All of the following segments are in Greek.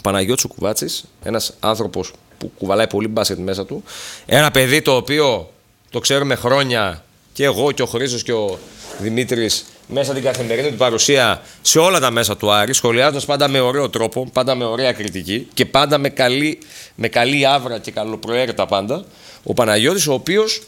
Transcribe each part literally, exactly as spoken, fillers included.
Ο Παναγιώτης ο Κουβάτσης, ένας άνθρωπος που κουβαλάει πολύ μπάσκετ μέσα του, ένα παιδί το οποίο το ξέρουμε χρόνια και εγώ και ο Χρήστος και ο Δημήτρης μέσα την καθημερινή του παρουσία σε όλα τα μέσα του Άρη, σχολιάζοντας πάντα με ωραίο τρόπο, πάντα με ωραία κριτική και πάντα με καλή, με καλή άβρα και καλοπροαίρετα πάντα. Ο Παναγιώτης, ο οποίος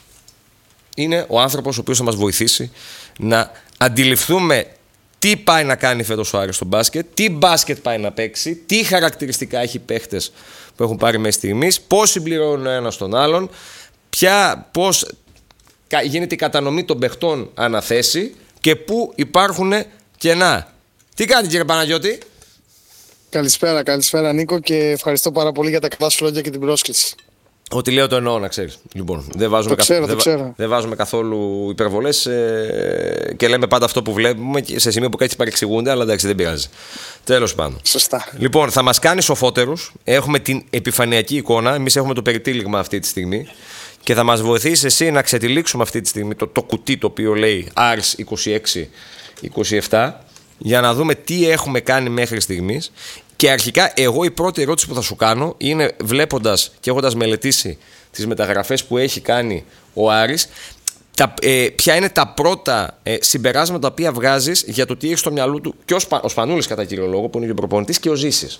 είναι ο άνθρωπος ο οποίος θα μας βοηθήσει να αντιληφθούμε τι πάει να κάνει φέτος ο Άρης στο μπάσκετ, τι μπάσκετ πάει να παίξει, τι χαρακτηριστικά έχει παίχτες που έχουν πάρει μέχρι στιγμής, πώς συμπληρώνουν ο ένας τον άλλον, ποια, πώς γίνεται η κατανομή των παιχτών αναθέσει και πού υπάρχουν κενά. Τι κάνει, κύριε Παναγιώτη? Καλησπέρα, καλησπέρα Νίκο, και ευχαριστώ πάρα πολύ για τα καλά σου λόγια και την πρόσκληση. Ό,τι λέω το εννοώ, να ξέρεις. Λοιπόν, δεν βάζουμε, το ξέρω, καθ... το ξέρω. δεν βάζουμε καθόλου υπερβολές ε... και λέμε πάντα αυτό που βλέπουμε σε σημείο που κάτι παρεξηγούνται, αλλά εντάξει, δεν πειράζει. Τέλος πάντων. Σωστά. Λοιπόν, θα μας κάνει σοφότερους. Έχουμε την επιφανειακή εικόνα. Εμείς έχουμε το περιτύλιγμα αυτή τη στιγμή. Και θα μας βοηθήσει εσύ να ξετυλίξουμε αυτή τη στιγμή το, το κουτί το οποίο λέει Άρης είκοσι έξι είκοσι επτά, για να δούμε τι έχουμε κάνει μέχρι στιγμής. Και αρχικά, εγώ η πρώτη ερώτηση που θα σου κάνω είναι, βλέποντας και έχοντας μελετήσει τις μεταγραφές που έχει κάνει ο Άρης, τα, ε, ποια είναι τα πρώτα ε, συμπεράσματα τα οποία βγάζεις για το τι έχει στο μυαλό του και ο, Σπα, ο Σπανούλης, κατά κύριο λόγο, που είναι και ο προπονητής, και ο Ζήσης.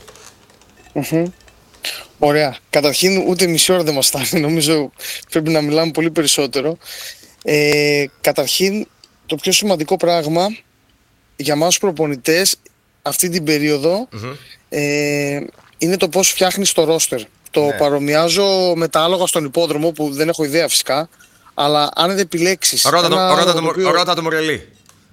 Mm-hmm. Ωραία. Καταρχήν, ούτε μισή ώρα δεν μας φτάνει. Νομίζω πρέπει να μιλάμε πολύ περισσότερο. Ε, καταρχήν, το πιο σημαντικό πράγμα για μας τους προπονητές αυτή την περίοδο mm-hmm. ε, είναι το πώς φτιάχνεις το ρόστερ. Το ναι. παρομοιάζω με τα άλογα στον υπόδρομο, που δεν έχω ιδέα φυσικά, αλλά αν δεν επιλέξεις ρώτα το Μορελί.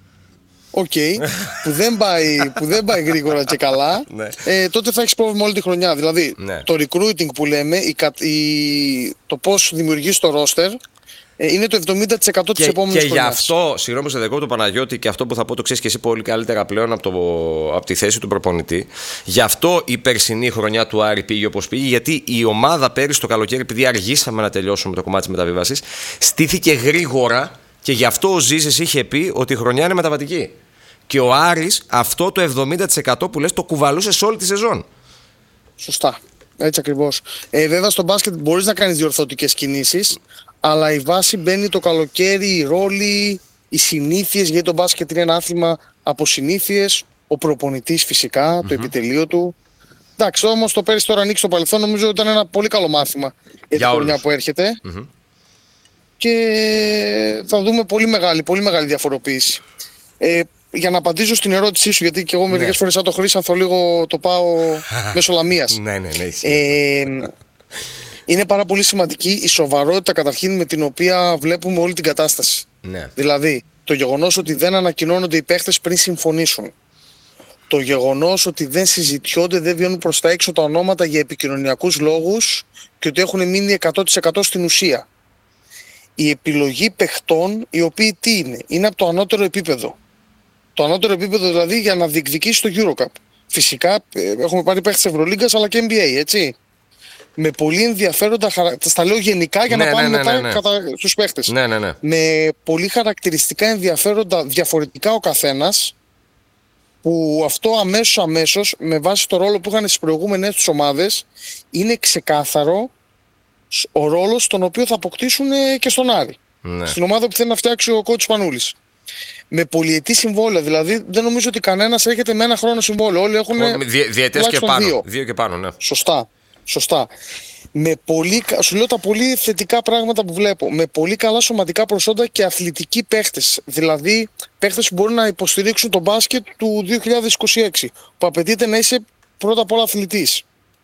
Οκ, okay, που, δεν πάει, που δεν πάει γρήγορα και καλά, ναι. ε, τότε θα έχεις πρόβλημα όλη τη χρονιά. Δηλαδή, ναι. το recruiting που λέμε, η, η, το πώς δημιουργείς το roster, ε, είναι το εβδομήντα τοις εκατό της επόμενης χρονιάς. Και γι' αυτό, συγγνώμη σε δεκό του Παναγιώτη, και αυτό που θα πω το ξέρεις και εσύ πολύ καλύτερα πλέον από, το, από τη θέση του προπονητή, γι' αυτό η περσινή χρονιά του Άρη πήγε όπως πήγε, γιατί η ομάδα πέρυσι το καλοκαίρι, επειδή αργήσαμε να τελειώσουμε το κομμάτι της μεταβίβασης, στήθηκε γρήγορα, και γι' αυτό ο Ζήσης είχε πει ότι η χρονιά είναι μεταβατική. Και ο Άρης αυτό το εβδομήντα τοις εκατό που λες το κουβαλούσε σε όλη τη σεζόν. Σωστά. Έτσι ακριβώς. Ε, βέβαια στο μπάσκετ μπορείς να κάνεις διορθωτικές κινήσεις, αλλά η βάση μπαίνει το καλοκαίρι, οι ρόλοι, οι συνήθειες, γιατί το μπάσκετ είναι ένα άθλημα από συνήθειες, ο προπονητής φυσικά, mm-hmm. το επιτελείο του. Εντάξει, όμως το πέρυσι τώρα ανοίξει το παρελθόν, νομίζω ότι ήταν ένα πολύ καλό μάθημα για την χρονιά που έρχεται. Mm-hmm. Και θα δούμε πολύ μεγάλη, πολύ μεγάλη διαφοροποίηση. Ε, για να απαντήσω στην ερώτησή σου, γιατί και εγώ μερικές ναι. φορές σαν το Χρήσανθο λίγο το πάω μέσω λαμίας. Ναι, ναι, ναι. Ε, είναι πάρα πολύ σημαντική η σοβαρότητα καταρχήν με την οποία βλέπουμε όλη την κατάσταση. Ναι. Δηλαδή, το γεγονός ότι δεν ανακοινώνονται οι παίχτες πριν συμφωνήσουν. Το γεγονός ότι δεν συζητιόνται, δεν βγαίνουν προς τα έξω τα ονόματα για επικοινωνιακούς λόγους και ότι έχουν μείνει εκατό τοις εκατό στην ουσία. Η επιλογή παιχτών, οι οποίοι τι είναι, είναι από το ανώτερο επίπεδο. Το ανώτερο επίπεδο δηλαδή για να διεκδικήσει το EuroCup. Φυσικά έχουμε πάρει παίχτες Ευρωλίγκας αλλά και N B A, έτσι. Με πολύ ενδιαφέροντα χαρακτηριστικά. Τα λέω γενικά για ναι, να πάμε ναι, ναι, μετά ναι, ναι. Κατα... στους παίχτες. Ναι, ναι, ναι. Με πολύ χαρακτηριστικά ενδιαφέροντα διαφορετικά ο καθένας, που αυτό αμέσως αμέσως με βάση το ρόλο που είχαν στις προηγούμενες τους ομάδες είναι ξεκάθαρο ο ρόλος τον οποίο θα αποκτήσουν και στον Άρη. Ναι. Στην ομάδα που θέλει να φτιάξει ο coach Σπανούλης. Με πολυετή συμβόλαια, δηλαδή δεν νομίζω ότι κανένας έρχεται με ένα χρόνο συμβόλαιο. Όλοι έχουν διετές και πάνω. Δύο. δύο και πάνω, ναι. Σωστά. Σωστά. Με πολύ, σου λέω τα πολύ θετικά πράγματα που βλέπω. Με πολύ καλά σωματικά προσόντα και αθλητικοί παίχτες. Δηλαδή παίχτες που μπορούν να υποστηρίξουν το μπάσκετ του δύο χιλιάδες είκοσι έξι. Που απαιτείται να είσαι πρώτα απ' όλα αθλητής.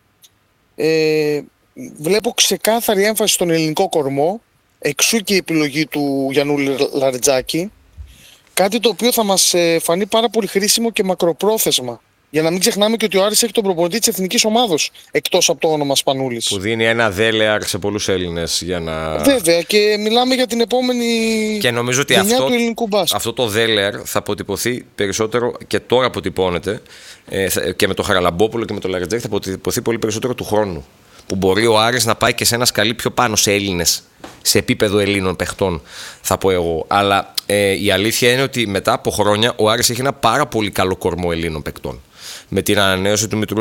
Ε, βλέπω ξεκάθαρη έμφαση στον ελληνικό κορμό. Εξού και η επιλογή του Γιαννούλη Λαρετζάκη. Κάτι το οποίο θα μας φανεί πάρα πολύ χρήσιμο και μακροπρόθεσμα. Για να μην ξεχνάμε και ότι ο Άρης έχει τον προπονητή της εθνικής ομάδος εκτός από το όνομα Σπανούλης. Που δίνει ένα δέλεαρ σε πολλούς Έλληνες για να. Βέβαια, και μιλάμε για την επόμενη και νομίζω ότι γενιά αυτό, του ελληνικού μπάσκετ. Αυτό το δέλεαρ θα αποτυπωθεί περισσότερο και τώρα αποτυπώνεται ε, και με το Χαραλαμπόπουλο και με το Λαρετζάκη θα αποτυπωθεί πολύ περισσότερο του χρόνου. Που μπορεί ο Άρης να πάει και σε ένα σκαλί πιο πάνω σε Έλληνες, σε επίπεδο Ελλήνων παιχτών, θα πω εγώ. Αλλά ε, η αλήθεια είναι ότι μετά από χρόνια ο Άρης έχει ένα πάρα πολύ καλό κορμό Ελλήνων παιχτών. Με την ανανέωση του Μητρού